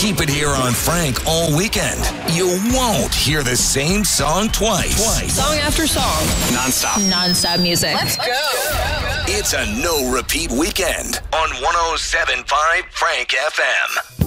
Keep it here on Frank all weekend. You won't hear the same song twice. Song after song. Non-stop music. Let's go. It's a no-repeat weekend on 107.5 Frank FM.